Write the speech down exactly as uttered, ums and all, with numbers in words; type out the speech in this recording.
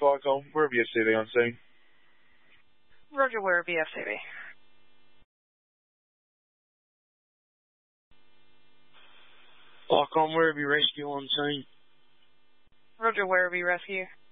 Falcon, Werribee F C B on scene. Roger, Werribee F C B. Falcon, Werribee Rescue on scene. Roger, Werribee Rescue.